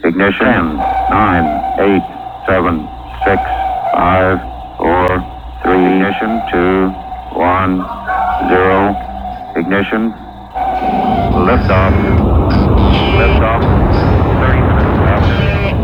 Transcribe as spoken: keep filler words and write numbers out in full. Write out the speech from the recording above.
Ignition. ten, nine, eight, seven, six, five, four, three. Ignition. two, one, zero. Ignition. Liftoff.